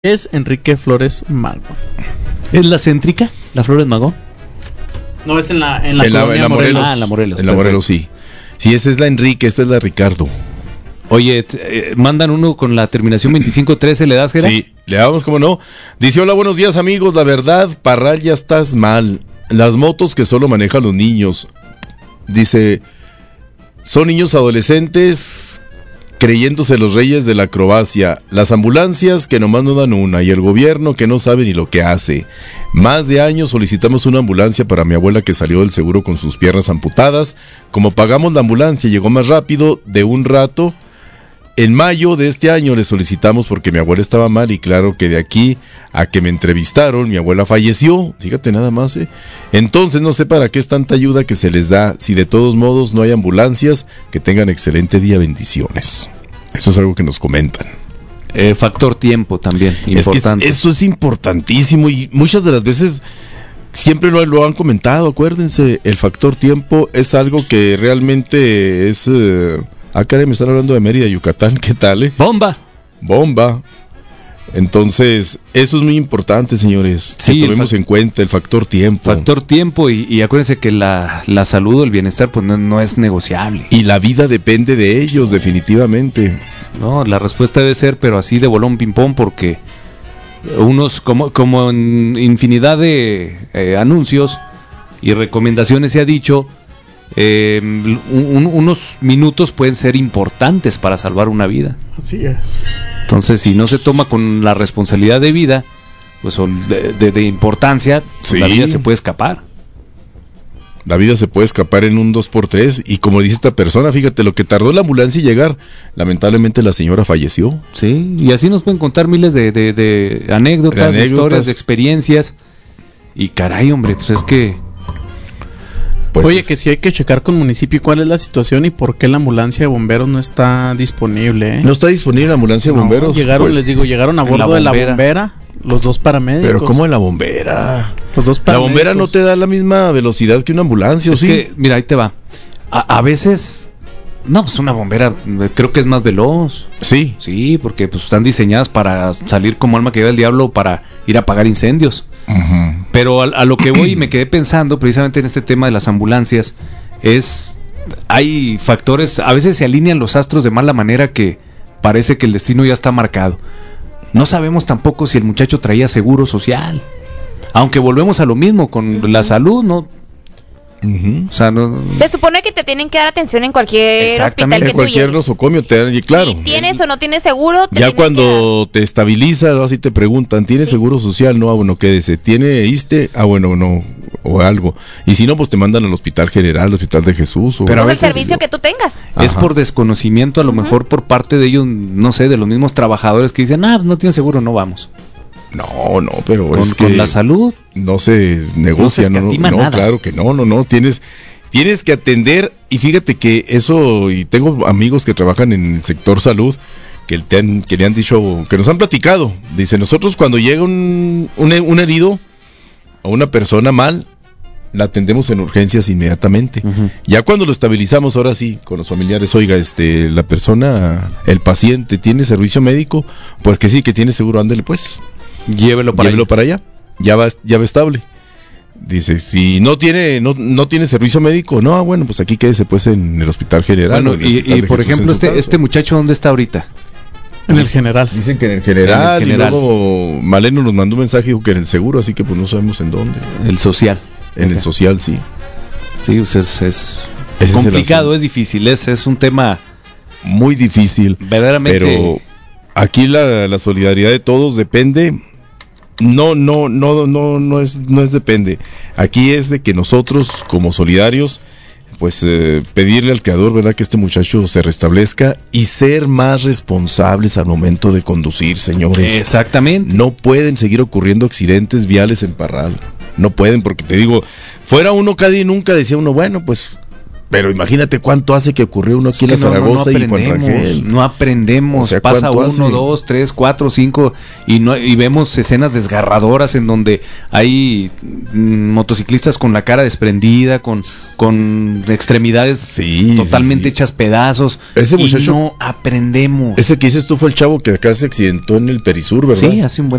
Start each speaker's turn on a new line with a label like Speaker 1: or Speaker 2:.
Speaker 1: Es Enrique Flores Magón.
Speaker 2: ¿Es la céntrica? ¿La Flores Magón?
Speaker 1: No, es en la
Speaker 3: colonia Morelos.
Speaker 2: Ah, en la Morelos.
Speaker 3: En la Morelos, sí. Sí, esa es la Enrique, esta es la Ricardo.
Speaker 2: Oye, mandan uno con la terminación 2513, ¿le das, Gera?
Speaker 3: Sí, le damos, como no. Dice, hola, buenos días, amigos. La verdad, Parral, ya estás mal. Las motos que solo manejan los niños. Dice, son niños adolescentes creyéndose los reyes de la acrobacia. Las ambulancias que nomás no dan una y el gobierno que no sabe ni lo que hace. Más de años solicitamos una ambulancia para mi abuela que salió del seguro con sus piernas amputadas. Como pagamos la ambulancia, llegó más rápido de un rato. En mayo de este año le solicitamos porque mi abuela estaba mal y claro que de aquí a que me entrevistaron, mi abuela falleció. Fíjate nada más, Entonces no sé para qué es tanta ayuda que se les da, si de todos modos no hay ambulancias. Que tengan excelente día, bendiciones. Eso es algo que nos comentan.
Speaker 2: Factor tiempo también, importante.
Speaker 3: Es que eso es importantísimo y muchas de las veces siempre lo han comentado, acuérdense, el factor tiempo es algo que realmente es... caray, me están hablando de Mérida, Yucatán, ¿qué tal? Bomba. Entonces, eso es muy importante, señores. Sí, que tomemos en cuenta el factor tiempo.
Speaker 2: Factor tiempo y acuérdense que la salud o el bienestar pues no es negociable.
Speaker 3: Y la vida depende de ellos, definitivamente.
Speaker 2: No, la respuesta debe ser, pero así de bolón ping-pong, porque unos, como en infinidad de anuncios y recomendaciones se ha dicho, unos minutos pueden ser importantes para salvar una vida.
Speaker 1: Así es.
Speaker 2: Entonces, si no se toma con la responsabilidad de vida, pues de importancia, pues sí, la vida se puede escapar.
Speaker 3: La vida se puede escapar en un 2x3 y como dice esta persona, fíjate lo que tardó la ambulancia en llegar, lamentablemente la señora falleció.
Speaker 2: Sí, y así nos pueden contar miles de anécdotas, de historias, de experiencias. Y caray, hombre, pues es que...
Speaker 1: Pues oye, que sí hay que checar con municipio cuál es la situación y por qué la ambulancia de bomberos no está disponible.
Speaker 3: No está disponible la ambulancia de bomberos.
Speaker 1: Llegaron a bordo de la bombera, los dos paramédicos.
Speaker 3: Pero ¿cómo en la bombera?
Speaker 1: Los dos paramédicos.
Speaker 3: La bombera no te da la misma velocidad que una ambulancia, ¿o sí?
Speaker 2: Que, mira, ahí te va. A veces... No, pues una bombera creo que es más veloz.
Speaker 3: Sí.
Speaker 2: Sí, porque pues están diseñadas para salir como alma que lleva el diablo para ir a apagar incendios. Uh-huh. Pero a lo que voy y me quedé pensando precisamente en este tema de las ambulancias hay factores, a veces se alinean los astros de mala manera que parece que el destino ya está marcado. No sabemos tampoco si el muchacho traía seguro social. Aunque volvemos a lo mismo con la salud, ¿no? Uh-huh. O sea,
Speaker 4: se supone que te tienen que dar atención en cualquier hospital que
Speaker 3: en cualquier nosocomio te dan, y claro,
Speaker 4: si tienes o no tienes seguro
Speaker 3: ya cuando te estabilizas así te preguntan, ¿tienes seguro social? No, bueno, quédese. ¿Tiene ISSSTE? Bueno, no, o algo. Y si no, pues te mandan al hospital general, al hospital de Jesús,
Speaker 4: pero a veces, el servicio que tú tengas.
Speaker 2: Es por desconocimiento, a lo mejor por parte de ellos, no sé, de los mismos trabajadores que dicen, no tienen seguro, no vamos.
Speaker 3: No, pero es que
Speaker 2: con la salud
Speaker 3: no se negocia,
Speaker 2: no
Speaker 3: nada. Claro que no, tienes que atender, y fíjate que eso, y tengo amigos que trabajan en el sector salud que le han dicho, que nos han platicado, dice, nosotros cuando llega un herido o una persona mal, la atendemos en urgencias inmediatamente. Uh-huh. Ya cuando lo estabilizamos, ahora sí, con los familiares, oiga, la persona, el paciente, ¿tiene servicio médico? Pues que sí, que tiene seguro, ándele pues. Llévelo para allá. Ya va estable. Dice, si no tiene servicio médico, bueno, pues aquí quédese pues en el hospital general.
Speaker 2: Bueno, y por ejemplo, este muchacho, ¿dónde está ahorita?
Speaker 1: En el general.
Speaker 3: Dicen que en el general. Y luego Maleno nos mandó un mensaje, dijo que en el seguro, así que pues no sabemos en dónde.
Speaker 2: El social.
Speaker 3: En el social, sí.
Speaker 2: Sí, pues es complicado, es difícil, es un tema
Speaker 3: muy difícil.
Speaker 2: Verdaderamente.
Speaker 3: Pero aquí la solidaridad de todos depende. No es depende. Aquí es de que nosotros, como solidarios, pues pedirle al Creador, ¿verdad?, que este muchacho se restablezca y ser más responsables al momento de conducir, señores.
Speaker 2: Exactamente.
Speaker 3: No pueden seguir ocurriendo accidentes viales en Parral. No pueden, porque te digo, fuera uno cada día nunca decía uno, bueno, pues... Pero imagínate cuánto hace que ocurrió uno aquí en la Zaragoza y Juan Rangel.
Speaker 2: No aprendemos, o sea, pasa 1, 2, 3, 4, 5 y vemos escenas desgarradoras en donde hay motociclistas con la cara desprendida, con extremidades totalmente hechas pedazos.
Speaker 3: Ese muchacho,
Speaker 2: y no aprendemos.
Speaker 3: Ese que dices tú fue el chavo que acá se accidentó en el Perisur, ¿verdad?
Speaker 2: Sí, hace un buen